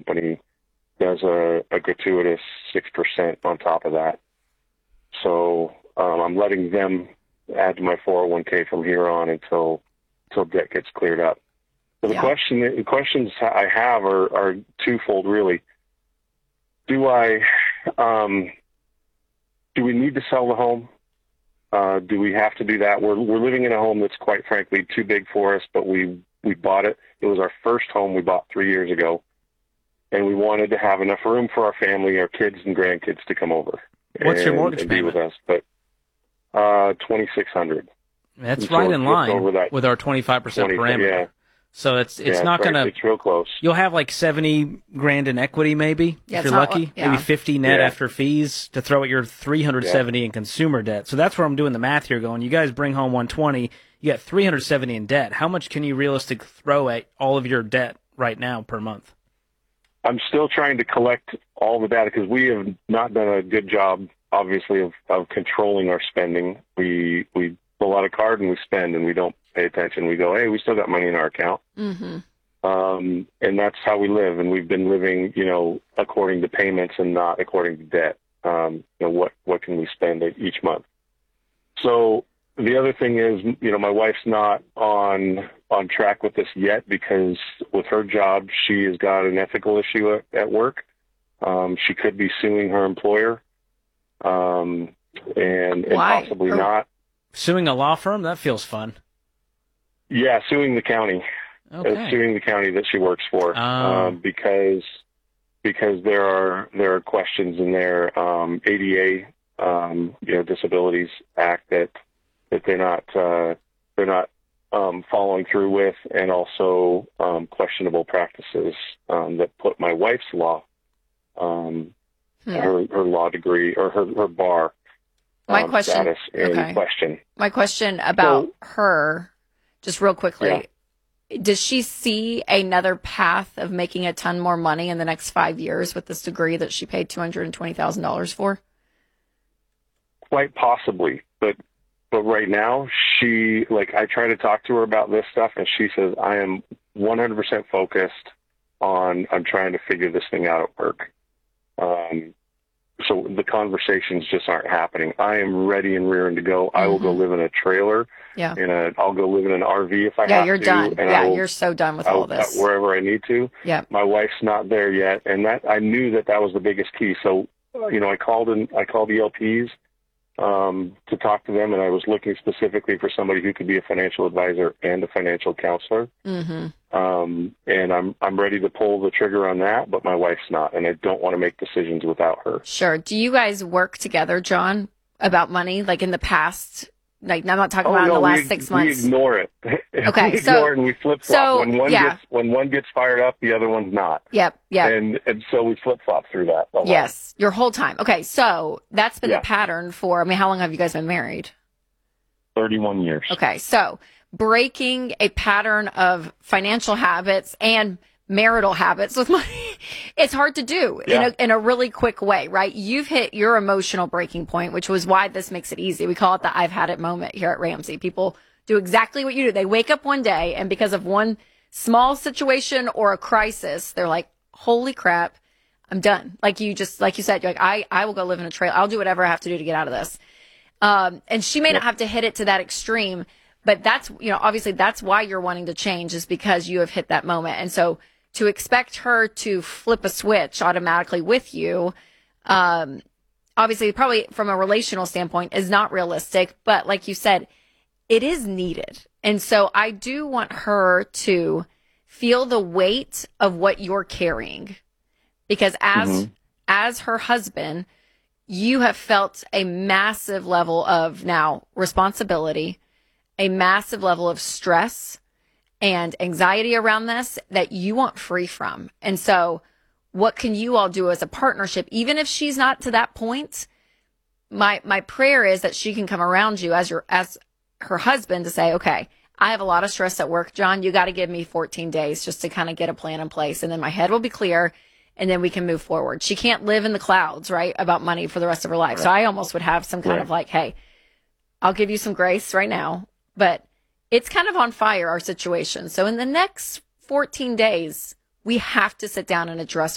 company does a gratuitous 6% on top of that. So I'm letting them add to my 401k from here on until debt gets cleared up. So the questions I have are twofold, really. Do we need to sell the home? Do we have to do that? We're living in a home that's quite frankly too big for us, but we bought it. It was our first home we bought 3 years ago, and we wanted to have enough room for our family, our kids and grandkids to come over. What's your mortgage payment? Be with us, but $2,600. That's right in line with our 25% parameter. Yeah. So it's not going to. It's real close. You'll have like $70,000 in equity, maybe if you're lucky. Maybe 50 net after fees to throw at your 370 in consumer debt. So that's where I'm doing the math here. Going, you guys bring home 120, you got 370 in debt. How much can you realistically throw at all of your debt right now per month? I'm still trying to collect all the data because we have not done a good job, obviously, of controlling our spending. We pull out a card and we spend, and we don't pay attention. We go, hey, we still got money in our account. Mm-hmm. And that's how we live. And we've been living, according to payments and not according to debt. What can we spend each month? So the other thing is, my wife's not on track with this yet because with her job, she has got an ethical issue at work. She could be suing her employer, and possibly not. Suing a law firm? That feels fun. Yeah, suing the county. Okay. Suing the county that she works for, because there are questions in their ADA, Disabilities Act that they're not following through with, and also questionable practices that put my wife's law, her law degree or her bar status in question. My question about her, just real quickly. Yeah. Does she see another path of making a ton more money in the next 5 years with this degree that she paid $220,000 for? Quite possibly, but right now I try to talk to her about this stuff, and she says I am 100% focused on trying to figure this thing out at work. So the conversations just aren't happening. I am ready and rearing to go. I will go live in a trailer. Yeah. I'll go live in an RV if I have to. Yeah, you're done. And you're so done with all this. Wherever I need to. Yeah. My wife's not there yet, and that I knew that was the biggest key. So, I called ELPs to talk to them, and I was looking specifically for somebody who could be a financial advisor and a financial counselor. Mm-hmm. And I'm ready to pull the trigger on that, but my wife's not, and I don't want to make decisions without her. Sure. Do you guys work together, John, about money, like in the past? Like, I'm not talking about in the last 6 months. We ignore it. Okay, we ignore it and we flip flop. When one gets fired up, the other one's not. Yep. And so we flip flop through that. Yes, your whole time. Okay, so that's been the pattern for. How long have you guys been married? 31 years. Okay, so breaking a pattern of financial habits and marital habits with money, it's hard to do in a really quick way, right? You've hit your emotional breaking point, which was why this makes it easy. We call it the I've had it moment here at Ramsey. People do exactly what you do. They wake up one day, and because of one small situation or a crisis, they're like, holy crap, I'm done. Like you said, you're like, I will go live in a trailer. I'll do whatever I have to do to get out of this. And she may not have to hit it to that extreme, but that's, obviously that's why you're wanting to change, is because you have hit that moment. And so to expect her to flip a switch automatically with you, obviously probably from a relational standpoint is not realistic, but like you said, it is needed. And so I do want her to feel the weight of what you're carrying, because as her husband, you have felt a massive level of now responsibility, a massive level of stress and anxiety around this that you want free from. And so what can you all do as a partnership, even if she's not to that point? My prayer is that she can come around you as her husband to say, okay, I have a lot of stress at work. John, you got to give me 14 days just to kind of get a plan in place. And then my head will be clear, and then we can move forward. She can't live in the clouds, right, about money for the rest of her life. Right. So I almost would have some kind of like, hey, I'll give you some grace right now, but it's kind of on fire, our situation. So in the next 14 days, we have to sit down and address